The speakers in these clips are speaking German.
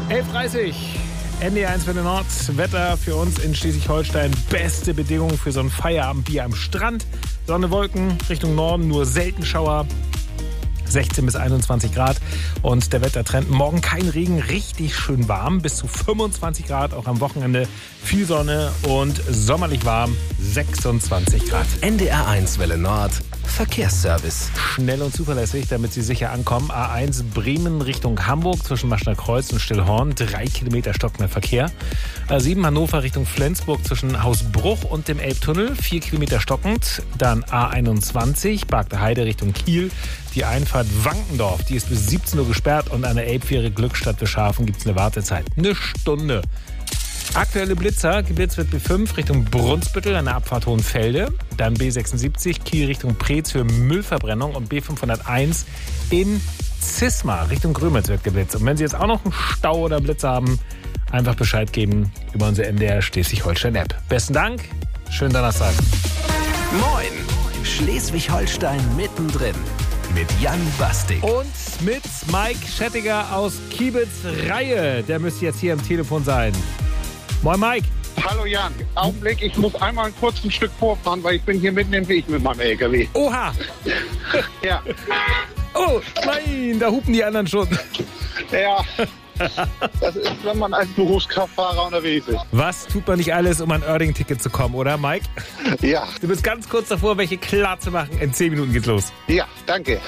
11:30 NDR1 für den Nord. Wetter für uns in Schleswig-Holstein. Beste Bedingungen für so ein Feierabendbier am Strand. Sonne, Wolken, Richtung Norden, nur selten Schauer. 16 bis 21 Grad und der Wettertrend. Morgen kein Regen, richtig schön warm, bis zu 25 Grad, auch am Wochenende viel Sonne und sommerlich warm, 26 Grad. NDR1 Welle Nord, Verkehrsservice. Schnell und zuverlässig, damit Sie sicher ankommen. A1 Bremen Richtung Hamburg zwischen Maschner Kreuz und Stillhorn, 3 Kilometer stockender Verkehr. A7 Hannover Richtung Flensburg zwischen Hausbruch und dem Elbtunnel, 4 Kilometer stockend. Dann A21 Bargter Heide Richtung Kiel. Die Einfahrt Wankendorf, die ist bis 17 Uhr gesperrt und an der Elbfähre Glückstadt Bischhafen gibt es eine Wartezeit. Eine Stunde. Aktuelle Blitzer, geblitzt wird B5 Richtung Brunsbüttel an der Abfahrt Hohenfelde. Dann B76 Kiel Richtung Preetz für Müllverbrennung und B501 in Zisma Richtung Grömitz wird geblitzt. Und wenn Sie jetzt auch noch einen Stau oder Blitzer haben, einfach Bescheid geben über unsere MDR Schleswig-Holstein-App. Besten Dank, schönen Donnerstag. Moin, Schleswig-Holstein mittendrin. Mit Jan Bastik. Und mit Mike Schettiger aus Kiebitz-Reihe. Der müsste jetzt hier am Telefon sein. Moin Mike. Hallo Jan. Augenblick, ich muss einmal ein kurzes Stück vorfahren, weil ich bin hier mitten im Weg mit meinem LKW. Oha. Ja. Oh, nein, da hupen die anderen schon. Ja. Das ist, wenn man als Berufskraftfahrer unterwegs ist. Was tut man nicht alles, um an Erding-Ticket zu kommen, oder Mike? Ja. Du bist ganz kurz davor, welche klar zu machen. In 10 Minuten geht's los. Ja, danke.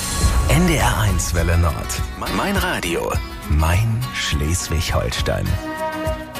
NDR1 Welle Nord. Mein Radio. Mein Schleswig-Holstein.